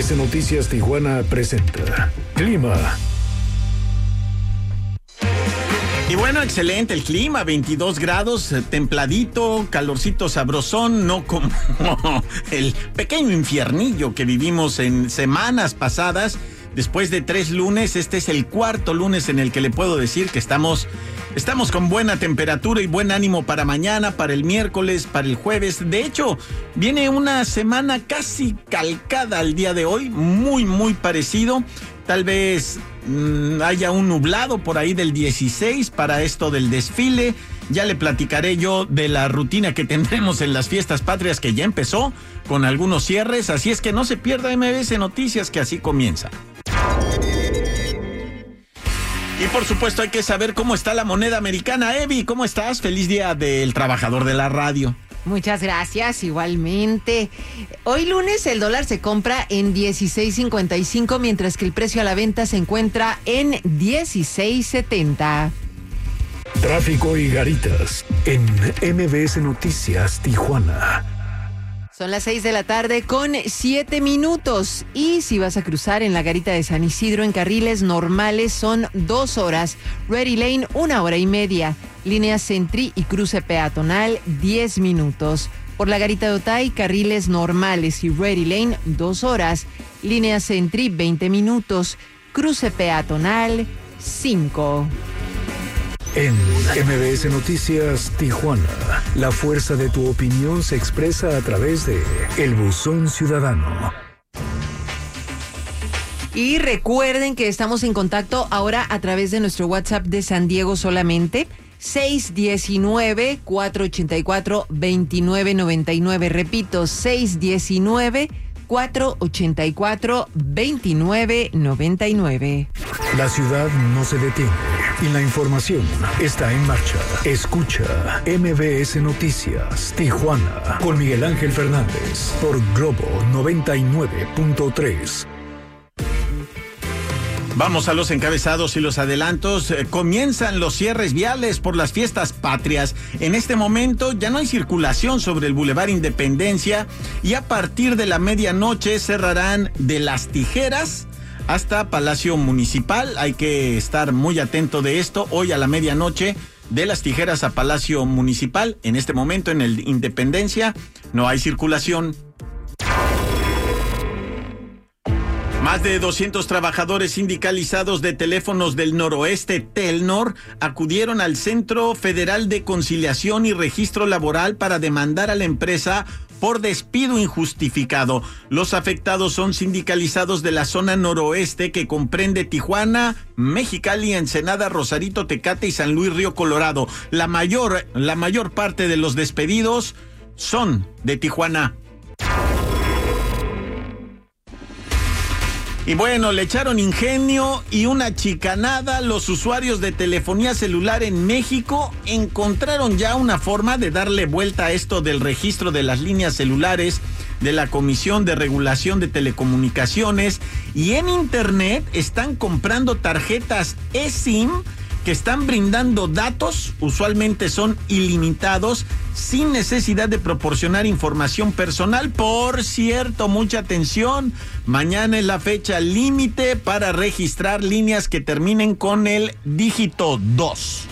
MBS Noticias Tijuana presenta Clima. Y bueno, excelente el clima, 22 grados, templadito, calorcito sabrosón, no como el pequeño infiernillo que vivimos en semanas pasadas. Después de 3 lunes, este es el 4º lunes en el que le puedo decir que estamos con buena temperatura y buen ánimo para mañana, para el miércoles, para el jueves. De hecho, viene una semana casi calcada al día de hoy, muy parecido. Tal vez haya un nublado por ahí del 16 para esto del desfile. Ya le platicaré yo de la rutina que tendremos en las fiestas patrias, que ya empezó con algunos cierres. Así es que no se pierda MBS Noticias, que así comienza. Y por supuesto hay que saber cómo está la moneda americana. Evi, ¿cómo estás? Feliz Día del Trabajador de la Radio. Muchas gracias, igualmente. Hoy lunes el dólar se compra en 16.55, mientras que el precio a la venta se encuentra en 16.70. Tráfico y garitas en MBS Noticias Tijuana. Son las 6 de la tarde con 7 minutos. Y si vas a cruzar en la garita de San Isidro en carriles normales son 2 horas. Ready Lane, 1 hora y media. Línea Centri y cruce peatonal, 10 minutos. Por la garita de Otay, carriles normales y Ready Lane, 2 horas. Línea Centri, 20 minutos. Cruce peatonal, 5. En MBS Noticias Tijuana, la fuerza de tu opinión se expresa a través de El Buzón Ciudadano. Y recuerden que estamos en contacto ahora a través de nuestro WhatsApp de San Diego solamente, 619-484-2999. Repito, 619-484-2999. La ciudad no se detiene y la información está en marcha. Escucha MBS Noticias Tijuana con Miguel Ángel Fernández por Globo 99.3. Vamos a los encabezados y los adelantos. Comienzan los cierres viales por las fiestas patrias. En este momento ya no hay circulación sobre el Boulevard Independencia y a partir de la medianoche cerrarán de Las Tijeras hasta Palacio Municipal. Hay que estar muy atento de esto. Hoy a la medianoche, de Las Tijeras a Palacio Municipal. En este momento en el Independencia no hay circulación. Más de 200 trabajadores sindicalizados de teléfonos del noroeste, Telnor, acudieron al Centro Federal de Conciliación y Registro Laboral para demandar a la empresa por despido injustificado. Los afectados son sindicalizados de la zona noroeste, que comprende Tijuana, Mexicali, Ensenada, Rosarito, Tecate y San Luis Río Colorado. La mayor parte de los despedidos son de Tijuana. Y bueno, le echaron ingenio y una chicanada. Los usuarios de telefonía celular en México encontraron ya una forma de darle vuelta a esto del registro de las líneas celulares de la Comisión de Regulación de Telecomunicaciones, y en internet están comprando tarjetas eSIM que están brindando datos, usualmente son ilimitados, sin necesidad de proporcionar información personal. Por cierto, mucha atención, mañana es la fecha límite para registrar líneas que terminen con el dígito 2.